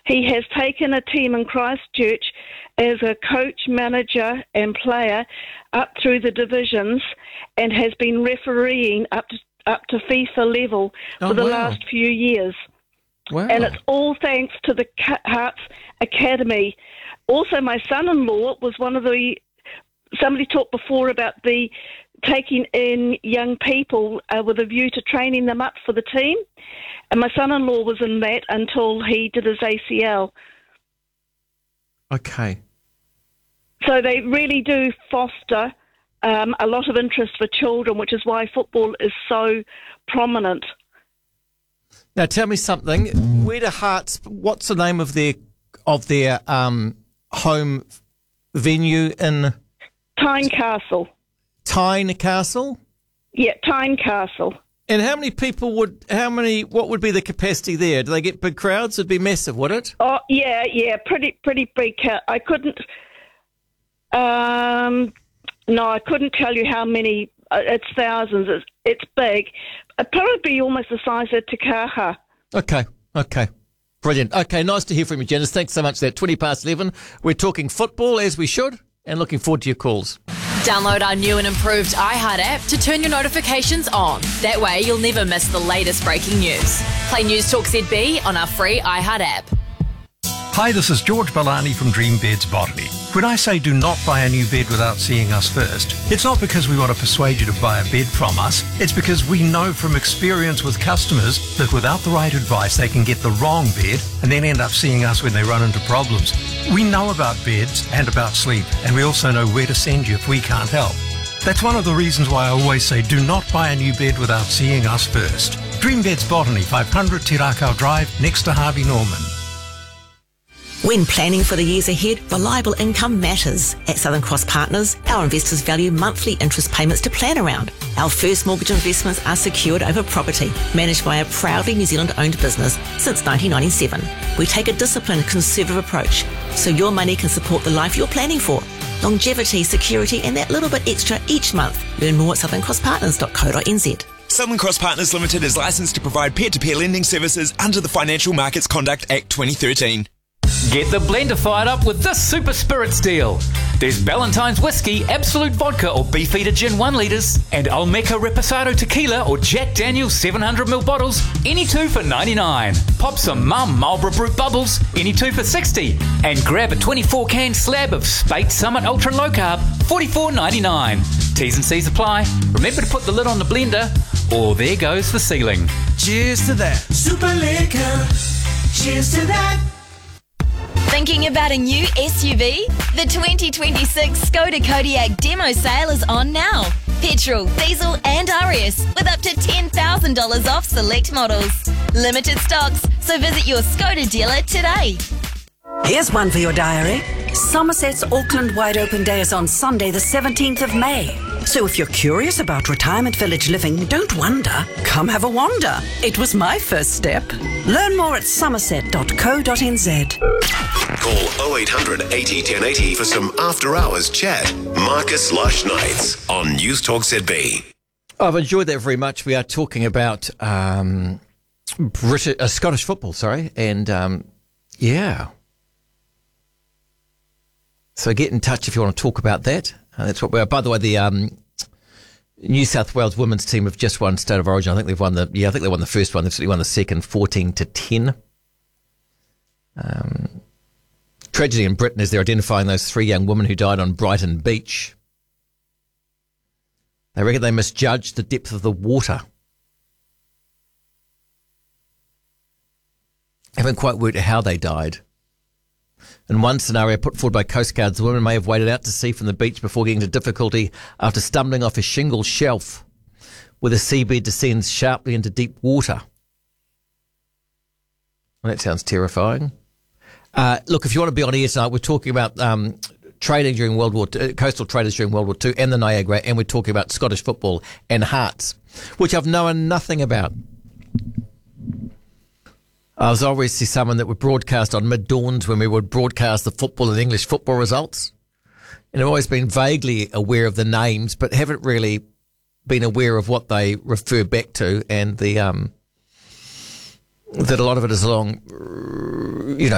He has taken a team in Christchurch as a coach, manager and player up through the divisions and has been refereeing up to FIFA level for the last few years. Wow. And it's all thanks to the Hearts Academy. Also, my son-in-law was somebody talked before about the taking in young people with a view to training them up for the team. And my son-in-law was in that until he did his ACL. Okay. So they really do foster a lot of interest for children, which is why football is so prominent. Now, tell me something. Where do Hearts? What's the name of their home venue in Tynecastle? Tynecastle? Yeah, Tynecastle. And how many people what would be the capacity there? Do they get big crowds? It'd be massive, would it? Oh, yeah, pretty big. I couldn't, I couldn't tell you how many. It's thousands. It's big. It'd probably be almost the size of Te Kaha. Okay. Brilliant. Okay, nice to hear from you, Janice. Thanks so much for that. 11:20. We're talking football, as we should, and looking forward to your calls. Download our new and improved iHeart app to turn your notifications on. That way, you'll never miss the latest breaking news. Play News Talk ZB on our free iHeart app. Hi, this is George Balani from Dream Beds Botany. When I say do not buy a new bed without seeing us first, it's not because we want to persuade you to buy a bed from us. It's because we know from experience with customers that without the right advice, they can get the wrong bed and then end up seeing us when they run into problems. We know about beds and about sleep, and we also know where to send you if we can't help. That's one of the reasons why I always say do not buy a new bed without seeing us first. Dream Beds Botany, 500 Te Rakau Drive, next to Harvey Norman. When planning for the years ahead, reliable income matters. At Southern Cross Partners, our investors value monthly interest payments to plan around. Our first mortgage investments are secured over property, managed by a proudly New Zealand-owned business since 1997. We take a disciplined, conservative approach, so your money can support the life you're planning for. Longevity, security, and that little bit extra each month. Learn more at southernCrossPartners.co.nz. Southern Cross Partners Limited is licensed to provide peer-to-peer lending services under the Financial Markets Conduct Act 2013. Get the blender fired up with this Super Spirits deal. There's Ballantine's Whiskey, Absolute Vodka or Beefeater Gin 1 litres and Olmeca Reposado Tequila or Jack Daniel's 700ml bottles, any two for $99. Pop some Mum Marlborough Brut Bubbles, any two for $60. And grab a 24-can slab of Spate Summit Ultra Low Carb, $44.99. T's and C's apply. Remember to put the lid on the blender or there goes the ceiling. Cheers to that. Super Liquor. Cheers to that. Thinking about a new SUV? The 2026 Skoda Kodiaq demo sale is on now. Petrol, diesel and RS with up to $10,000 off select models. Limited stocks, so visit your Skoda dealer today. Here's one for your diary. Somerset's Auckland Wide Open Day is on Sunday the 17th of May. So if you're curious about retirement village living, don't wonder. Come have a wander. It was my first step. Learn more at somerset.co.nz. Call 0800 80 1080 for some after-hours chat. Marcus Lush Nights on News Talk ZB. I've enjoyed that very much. We are talking about Scottish football, and yeah. So get in touch if you want to talk about that. That's what we are. By the way, the New South Wales women's team have just won State of Origin. I think they've won the first one. They've certainly won the second, 14-10. Tragedy in Britain as they're identifying those 3 young women who died on Brighton Beach. They reckon they misjudged the depth of the water. Haven't quite worked out how they died. In one scenario put forward by Coast Guards, the women may have waded out to sea from the beach before getting into difficulty after stumbling off a shingle shelf where the seabed descends sharply into deep water. Well, that sounds terrifying. Look, if you want to be on air tonight, we're talking about trading during World War II, coastal traders during World War II and the Niagara, and we're talking about Scottish football and Hearts, which I've known nothing about. I was obviously someone that would broadcast on mid-dawns when we would broadcast the football and English football results. And I've always been vaguely aware of the names, but haven't really been aware of what they refer back to, and the that a lot of it is along,